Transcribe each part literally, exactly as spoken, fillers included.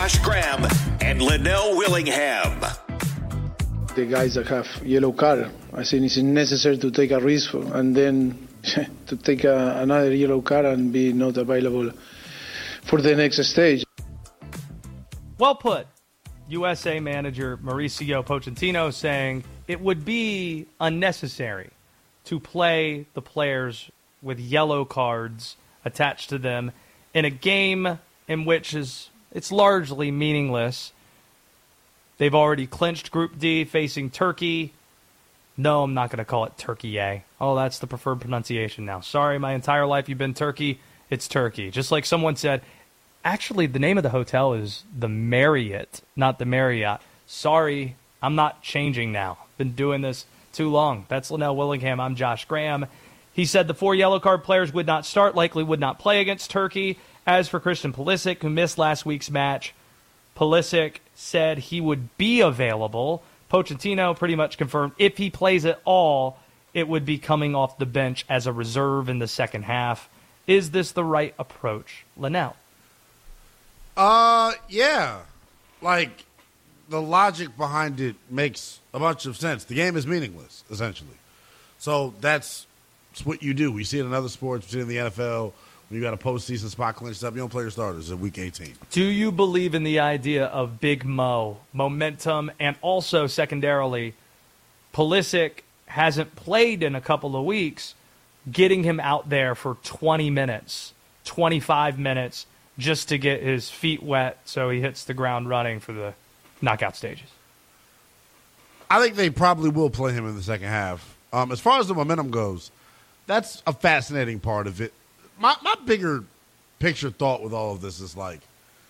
Josh Graham and Linnell Willingham. The guys that have yellow card, I think it's necessary to take a risk and then to take a, another yellow card and be not available for the next stage. Well put. U S A manager Mauricio Pochettino saying it would be unnecessary to play the players with yellow cards attached to them in a game in which is it's largely meaningless. They've already clinched Group D facing Turkey. No, I'm not going to call it Turkey A. Oh, that's the preferred pronunciation now. Sorry, my entire life you've been Turkey. It's Turkey. Just like someone said, actually, the name of the hotel is the Marriott, not the Marriott. Sorry, I'm not changing now. Been doing this too long. That's Linnell Willingham. I'm Josh Graham. He said the four yellow card players would not start, likely would not play against Turkey. As for Christian Pulisic, who missed last week's match, Pulisic said he would be available. Pochettino pretty much confirmed if he plays at all, it would be coming off the bench as a reserve in the second half. Is this the right approach? Linnell? Uh, yeah. Like, the logic behind it makes a bunch of sense. The game is meaningless, essentially. So that's, that's what you do. We see it in other sports. We see it in the N F L. When you got a postseason spot clinched up, you don't play your starters in week eighteen. Do you believe in the idea of Big Mo, momentum, and also, secondarily, Pulisic hasn't played in a couple of weeks, getting him out there for twenty minutes, twenty-five minutes, just to get his feet wet so he hits the ground running for the knockout stages? I think they probably will play him in the second half. Um, as far as the momentum goes, that's a fascinating part of it. My my bigger picture thought with all of this is like,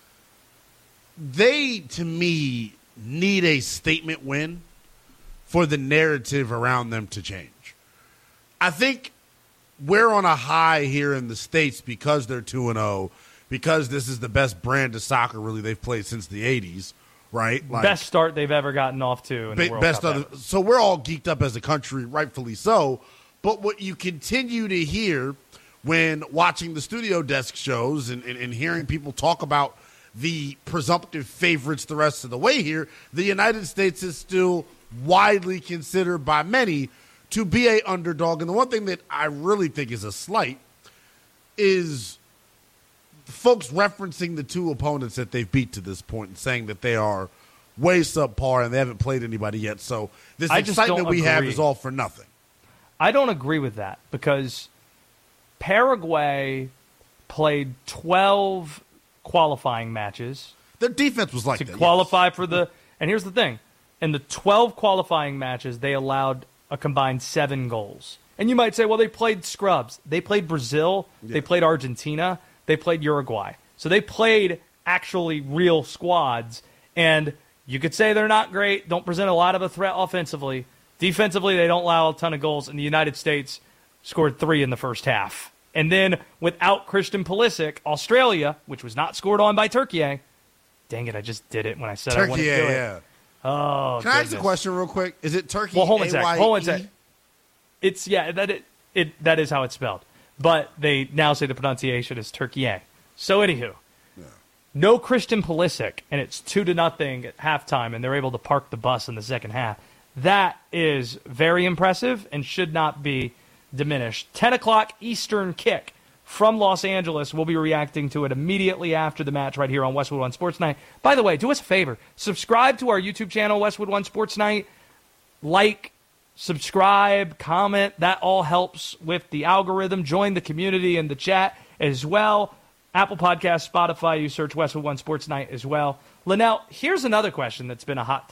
they, to me, need a statement win for the narrative around them to change. I think we're on a high here in the States because they're two and oh, because this is the best brand of soccer really they've played since the eighties, right? Like, best start they've ever gotten off to in the World best Cup. Other, so we're all geeked up as a country, rightfully so. But what you continue to hear when watching the studio desk shows and, and, and hearing people talk about the presumptive favorites the rest of the way here, the United States is still widely considered by many to be a underdog. And the one thing that I really think is a slight is folks referencing the two opponents that they've beat to this point and saying that they are way subpar and they haven't played anybody yet. So this I just excitement don't we have agree. is all for nothing. I don't agree with that because Paraguay played twelve qualifying matches. Their defense was like to that, qualify yes. for the. And here's the thing: in the twelve qualifying matches, they allowed a combined seven goals. And you might say, well, they played scrubs. They played Brazil. Yeah. They played Argentina. They played Uruguay. So they played actually real squads. And you could say they're not great. Don't present a lot of a threat offensively. Defensively, they don't allow a ton of goals. And the United States scored three in the first half. And then without Christian Pulisic, Australia, which was not scored on by Turkey, dang it, I just did it when I said Turkey, I wanted to do yeah. it. Oh, Can I ask a question real quick? Is it Turkey? Well, hold on a sec. A Y E? Hold on a sec. It's yeah, that it, it that is how it's spelled. But they now say the pronunciation is Turkey. So anywho, yeah. No Christian Pulisic, and it's two to nothing at halftime, and they're able to park the bus in the second half. That is very impressive and should not be diminished. ten o'clock Eastern kick from Los Angeles. We'll be reacting to it immediately after the match right here on Westwood One Sports Night. By the way, do us a favor. Subscribe to our YouTube channel, Westwood One Sports Night. Like, subscribe, comment. That all helps with the algorithm. Join the community in the chat as well. Apple Podcasts, Spotify, you search Westwood One Sports Night as well. Linnell, here's another question that's been a hot